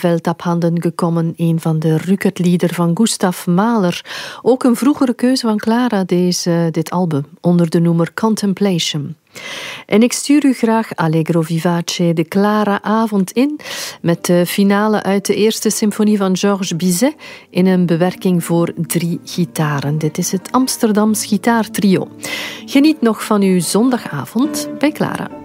Veld abhanden gekomen, een van de Rückert-lieder van Gustav Mahler. Ook een vroegere keuze van Clara, dit album, onder de noemer Contemplation. En ik stuur u graag Allegro Vivace de Clara-avond in met de finale uit de eerste symfonie van Georges Bizet in een bewerking voor 3 gitaren. Dit is het Amsterdams Gitaartrio. Geniet nog van uw zondagavond bij Clara.